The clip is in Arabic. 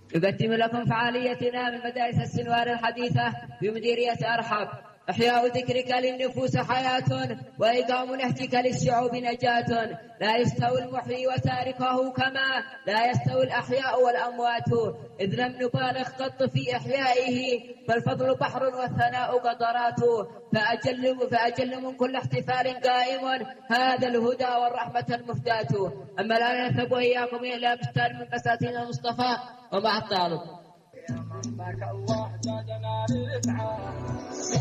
يقدم لكم فعاليتنا من مدارس السنوار الحديثة بمديرية أرحب. إحياء ذكرك للنفوس حياة، وإقام نهجك للشعوب نجاة. لا يستوي المحيي وتاركه، كما لا يستوي الأحياء والأموات، إذ لم نبالغ قط في إحيائه، فالفضل بحر والثناء قطرات. فأجل من كل احتفال قائم هذا الهدى والرحمة المهداة. أما الآن نذهب وإياكم إلى بستان من بساتين المصطفى ومع الطالب.